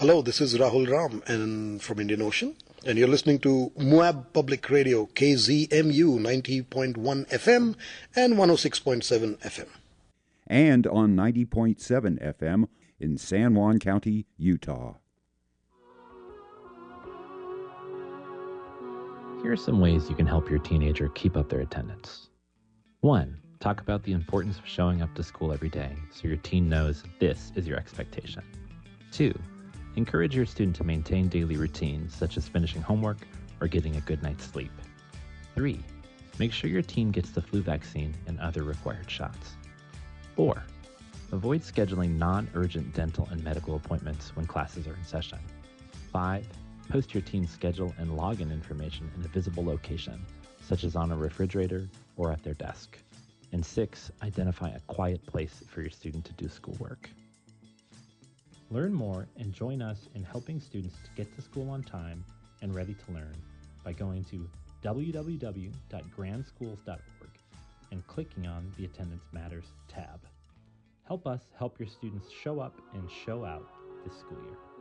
Hello, this is Rahul Ram and from Indian Ocean, and you're listening to Moab Public Radio, KZMU 90.1 FM and 106.7 FM. And on 90.7 FM in San Juan County, Utah. Here are some ways you can help your teenager keep up their attendance. 1. Talk about the importance of showing up to school every day so your teen knows this is your expectation. 2. Encourage your student to maintain daily routines such as finishing homework or getting a good night's sleep. 3. Make sure your teen gets the flu vaccine and other required shots. 4. Avoid scheduling non-urgent dental and medical appointments when classes are in session. 5. Post your teen's schedule and login information in a visible location, such as on a refrigerator or at their desk. And 6. Identify a quiet place for your student to do schoolwork. Learn more and join us in helping students to get to school on time and ready to learn by going to www.grandschools.org and clicking on the Attendance Matters tab. Help us help your students show up and show out this school year.